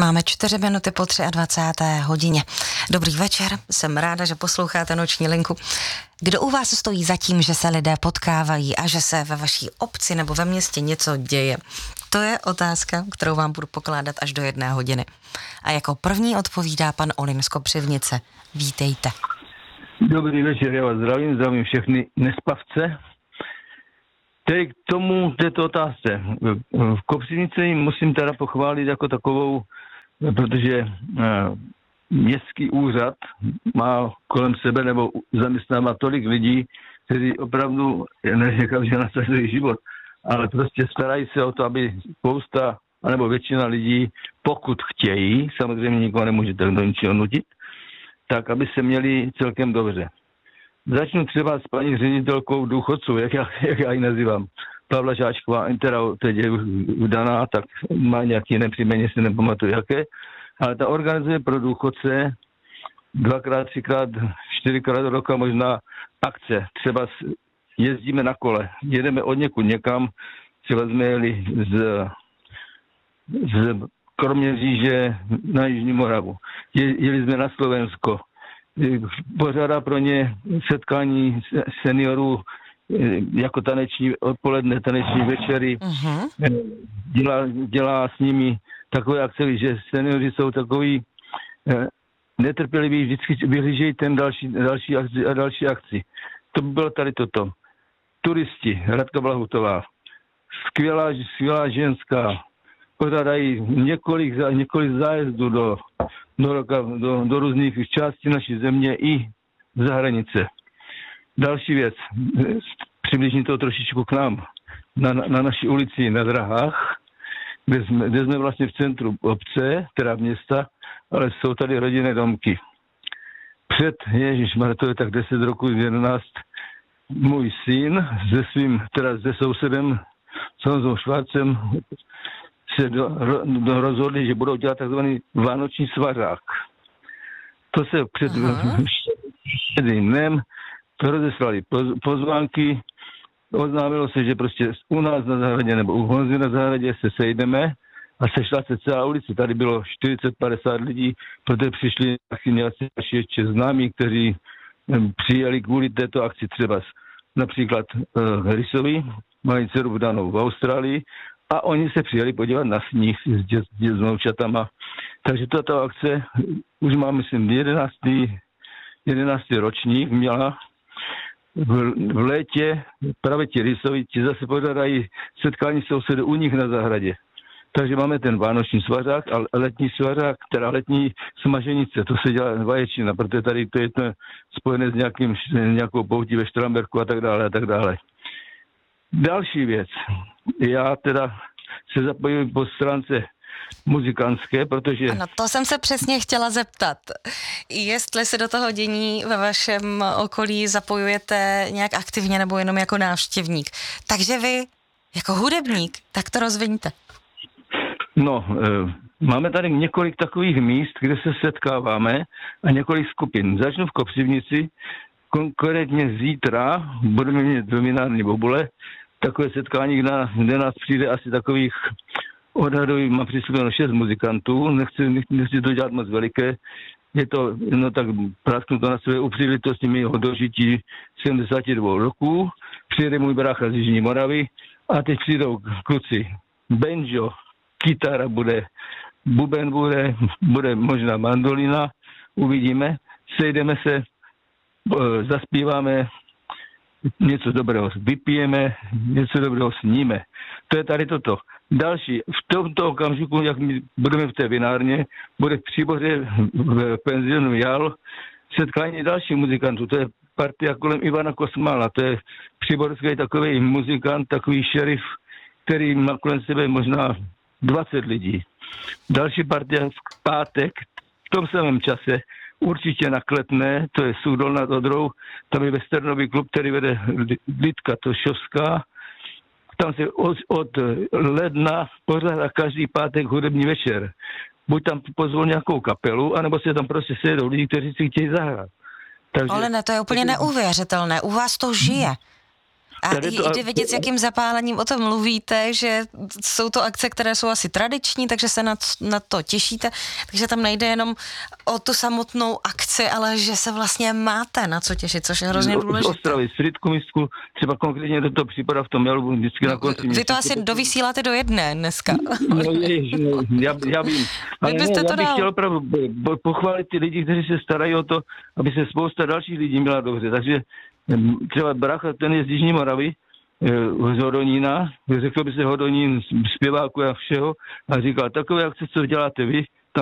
Máme 4 minuty po 23. hodině. Dobrý večer, jsem ráda, že posloucháte Noční linku. Kdo u vás stojí za tím, že se lidé potkávají a že se ve vaší obci nebo ve městě něco děje? To je otázka, kterou vám budu pokládat až do 1 hodiny. A jako první odpovídá pan Olin z Kopřivnice. Vítejte. Dobrý večer, já vás zdravím všechny nespavce. Teď k této otázce. V Kopřivnici musím teda pochválit jako takovou, protože městský úřad má kolem sebe nebo zaměstnává tolik lidí, kteří opravdu, neříkám, že nasazují život, ale prostě starají se o to, aby spousta, anebo většina lidí, pokud chtějí, samozřejmě nikoho nemůžete do ničeho nutit, tak aby se měli celkem dobře. Začnu třeba s paní ředitelkou důchodců, jak já ji nazývám. Pavla Žáčková, teda teď je udaná, tak má nějaký jiné příjmení, si nepamatuju jaké, ale ta organizuje pro důchodce 2x, 3x, 4x do roka možná akce. Třeba jezdíme na kole, jedeme od někud někam, třeba jsme jeli z Kroměříže na Jižní Moravu. Jeli jsme na Slovensko. Pořádá pro ně setkání seniorů jako odpoledne taneční večery. Uh-huh. Dělá s nimi takové akce, že seniori jsou takový netrpěliví, vždycky vyhlížejí ten další akci. To by bylo tady toto. Turisti, Radka Blahutová, skvělá ženská, pořádají několik zájezdů do různých částí naší země i za hranice. Další věc, přibližně to trošičku k nám, na naší ulici na Drahách, kde jsme vlastně v centru obce, teda města, ale jsou tady rodinné domky. To je tak 10 roku, 11, můj syn se sousedem, Honzou Švarcem, se rozhodli, že budou dělat takzvaný vánoční svařák. To se před dnem rozeslali pozvánky, oznámilo se, že prostě u nás na zahradě nebo u Honzy na zahradě se sejdeme a sešla se celá ulice. Tady bylo 40-50 lidí, protože přišli asi ještě známí, kteří přijeli kvůli této akci třeba například Rysovi, mají dceru vdanou v Austrálii, a oni se přijeli podívat na sníh s vnoučatama. Takže tato akce už má, myslím, 11. ročník měla. V létě právě ti Rysovi zase pořádají setkání sousedů u nich na zahradě. Takže máme ten vánoční svařák a letní svařák, teda letní smaženice, to se dělá vaječina, protože tady to je spojené s nějakou poutí ve Štramberku a tak dále. Další věc. Já teda se zapojuji po stránce muzikantské, protože... Ano, to jsem se přesně chtěla zeptat. Jestli se do toho dění ve vašem okolí zapojujete nějak aktivně nebo jenom jako návštěvník. Takže vy jako hudebník, tak to rozviňte. No, máme tady několik takových míst, kde se setkáváme a několik skupin. Začnu v Kopřivnici, konkrétně zítra budeme mít v Vinárně Bobule takové setkání, kde nás přijde asi takových odhaduji, mám přislíbeno 6 muzikantů, nechci to dělat moc veliké, je to, tak prasknu to na své u příležitosti mého dožití 72 roků, přijede můj brácha z Jižní Moravy a teď přijdou kluci banjo, kytara bude, buben bude možná mandolina, uvidíme, sejdeme se, zaspíváme, něco dobrého vypijeme, něco dobrého sníme. To je tady toto. Další, v tomto okamžiku, jak my budeme v té vinárně, bude v Příboře v penzionu Jal setkání dalších muzikantů. To je partia kolem Ivana Kosmala. To je příborský takový muzikant, takový šerif, který má kolem sebe možná 20 lidí. Další partia v pátek, v tom samém čase, určitě na Kletné, to je Sudol nad Odrou, tam je westernový klub, který vede Lidka Tošovská. Tam se od ledna pořádá každý pátek hudební večer. Buď tam pozvou nějakou kapelu, anebo se tam prostě sejdou lidi, kteří si chtějí zahrát. Takže... Ale ne, to je úplně neuvěřitelné. U vás to žije. A jde vědět, s jakým zapálením o tom mluvíte, že jsou to akce, které jsou asi tradiční, takže se na to těšíte, takže tam nejde jenom o tu samotnou akci, ale že se vlastně máte na co těšit, což je hrozně důležité. Z Ostravy, z Frýdku-Místku, třeba konkrétně to připadá v tom albu vždycky na konci. Vy to asi dovysíláte do jedné dneska. Já vím. Ale já bych chtěl opravdu pochválit ty lidi, kteří se starají o to, aby se spousta dalších lidí měla dobře. Takže třeba brácha, ten je z Jižní Moravy, z Hodonína, řekl by se Hodonín, zpěváku a všeho, a říkal, takové akce, co děláte vy,